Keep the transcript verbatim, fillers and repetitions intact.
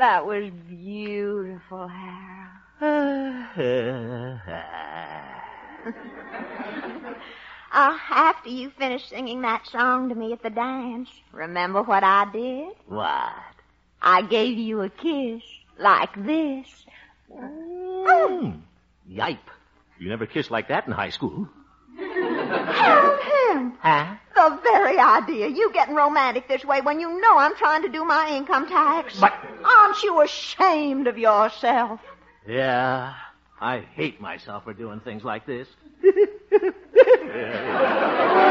That was beautiful, Harold. Uh, after you finished singing that song to me at the dance, remember what I did? What? I gave you a kiss like this. Mm. Yipe. You never kissed like that in high school. Harold Him. Huh? The very idea. You getting romantic this way when you know I'm trying to do my income tax. But... Aren't you ashamed of yourself? Yeah, I hate myself for doing things like this.